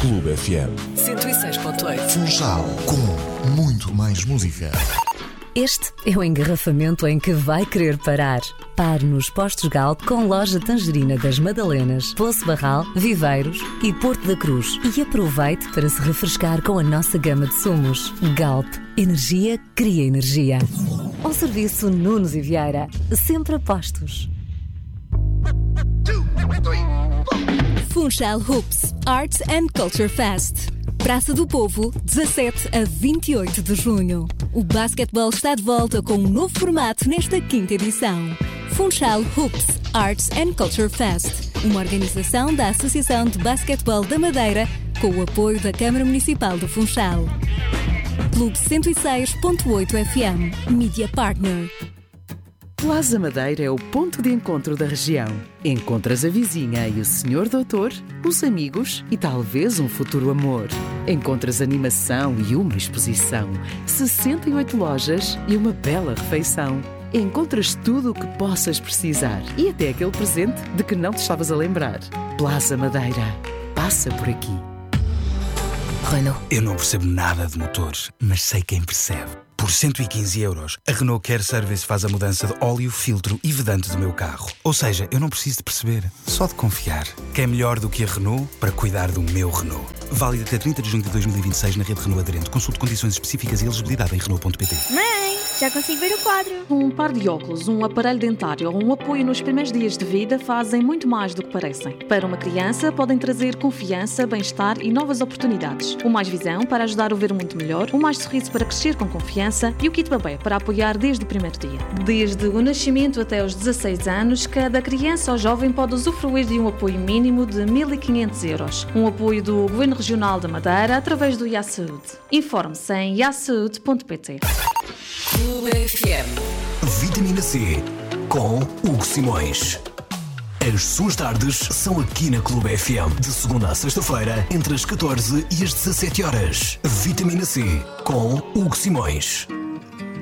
Clube FM 106.8. Funchal, com muito mais música. Este é o engarrafamento em que vai querer parar. Pare nos postos Galp com loja Tangerina das Madalenas, Poço Barral, Viveiros e Porto da Cruz. E aproveite para se refrescar com a nossa gama de sumos. Galp, energia cria energia. Ao serviço Nunes e Vieira, sempre a postos. Funchal Hoops Arts and Culture Fest. Praça do Povo, 17 a 28 de junho. O basquetebol está de volta com um novo formato nesta quinta edição. Funchal Hoops Arts and Culture Fest, uma organização da Associação de Basquetebol da Madeira com o apoio da Câmara Municipal do Funchal. Clube 106.8 FM, Media Partner. Plaza Madeira é o ponto de encontro da região. Encontras a vizinha e o senhor doutor, os amigos e talvez um futuro amor. Encontras animação e uma exposição, 68 lojas e uma bela refeição. Encontras tudo o que possas precisar e até aquele presente de que não te estavas a lembrar. Plaza Madeira. Passa por aqui. Renault. Eu não percebo nada de motores, mas sei quem percebe. Por 115 €, a Renault Care Service faz a mudança de óleo, filtro e vedante do meu carro. Ou seja, eu não preciso de perceber, só de confiar. Quem é melhor do que a Renault para cuidar do meu Renault? Válido até 30 de junho de 2026 na rede Renault aderente. Consulte condições específicas e elegibilidade em Renault.pt. Mãe, já consigo ver o quadro. Um par de óculos, um aparelho dentário ou um apoio nos primeiros dias de vida fazem muito mais do que parecem. Para uma criança, podem trazer confiança, bem-estar e novas oportunidades. O Mais Visão para ajudar a ver o mundo melhor, o Mais Sorriso para crescer com confiança e o Kit Babé para apoiar desde o primeiro dia. Desde o nascimento até os 16 anos, cada criança ou jovem pode usufruir de um apoio mínimo de 1.500 €. Um apoio do Governo Regional da Madeira através do IASaúde. Informe-se em iasaude.pt. Clube FM. Vitamina C com Hugo Simões. As suas tardes são aqui na Clube FM, de segunda a sexta-feira, entre as 14 e as 17 horas. Vitamina C com Hugo Simões.